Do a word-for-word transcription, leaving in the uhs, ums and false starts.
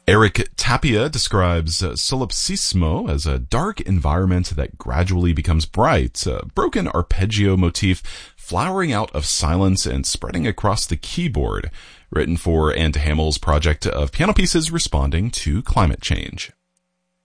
Eric Tapia describes uh, solipsismo as a dark environment that gradually becomes bright, a broken arpeggio motif flowering out of silence and spreading across the keyboard, written for Ann Hamill's project of piano pieces responding to climate change.